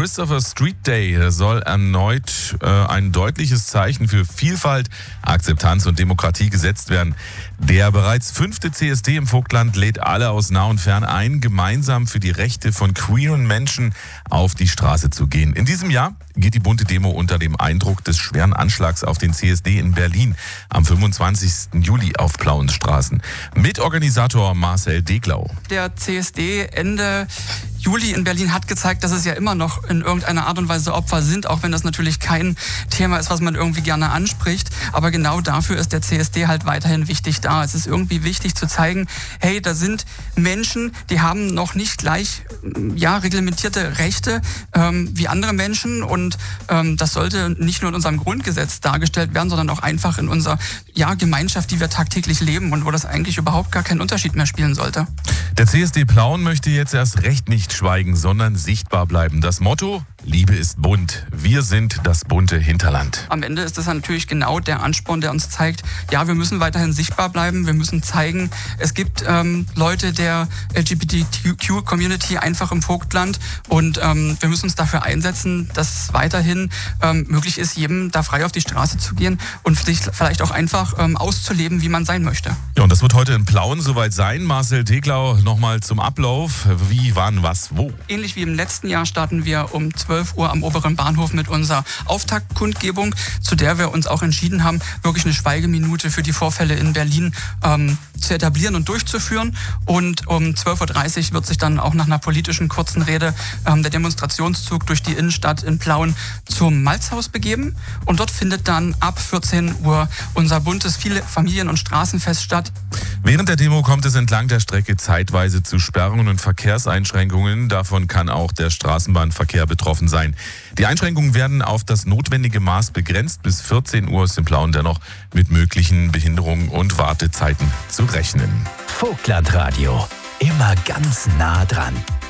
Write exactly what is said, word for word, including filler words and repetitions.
Christopher Street Day soll erneut äh, ein deutliches Zeichen für Vielfalt, Akzeptanz und Demokratie gesetzt werden. Der bereits fünfte C S D im Vogtland lädt alle aus nah und fern ein, gemeinsam für die Rechte von queeren Menschen auf die Straße zu gehen. In diesem Jahr geht die bunte Demo unter dem Eindruck des schweren Anschlags auf den C S D in Berlin am fünfundzwanzigsten Juli auf Plauenstraßen. Mitorganisator Marcel Deglau. Der C S D Ende Juli in Berlin hat gezeigt, dass es ja immer noch in irgendeiner Art und Weise Opfer sind, auch wenn das natürlich kein Thema ist, was man irgendwie gerne anspricht. Aber genau dafür ist der C S D halt weiterhin wichtig da. Es ist irgendwie wichtig zu zeigen, hey, da sind Menschen, die haben noch nicht gleich ja, reglementierte Rechte ähm, wie andere Menschen. Und ähm, das sollte nicht nur in unserem Grundgesetz dargestellt werden, sondern auch einfach in unserer ja, Gemeinschaft, die wir tagtäglich leben und wo das eigentlich überhaupt gar keinen Unterschied mehr spielen sollte. Der C S D Plauen möchte jetzt erst recht nicht schweigen, sondern sichtbar bleiben. Das Motto: Liebe ist bunt. Wir sind das bunte Hinterland. Am Ende ist das natürlich genau der Ansporn, der uns zeigt, ja, wir müssen weiterhin sichtbar bleiben. Wir müssen zeigen, es gibt ähm, Leute der L G B T Q-Community einfach im Vogtland und ähm, wir müssen uns dafür einsetzen, dass es weiterhin ähm, möglich ist, jedem da frei auf die Straße zu gehen und sich vielleicht auch einfach ähm, auszuleben, wie man sein möchte. Ja, und das wird heute in Plauen soweit sein. Marcel Deglau, nochmal zum Ablauf. Wie, wann, was, wo? Ähnlich wie im letzten Jahr starten wir um zwölf Uhr am oberen Bahnhof mit unserer Auftaktkundgebung, zu der wir uns auch entschieden haben, wirklich eine Schweigeminute für die Vorfälle in Berlin ähm, zu etablieren und durchzuführen. Und um zwölf Uhr dreißig wird sich dann auch nach einer politischen kurzen Rede ähm, der Demonstrationszug durch die Innenstadt in Plauen zum Malzhaus begeben. Und dort findet dann ab vierzehn Uhr unser buntes Familien- und Straßenfest statt. Während der Demo kommt es entlang der Strecke zeitweise zu Sperrungen und Verkehrseinschränkungen. Davon kann auch der Straßenbahnverkehr betroffen sein. Die Einschränkungen werden auf das notwendige Maß begrenzt. Bis vierzehn Uhr ist in Plauen dennoch mit möglichen Behinderungen und Wartezeiten zu rechnen. Vogtlandradio. Immer ganz nah dran.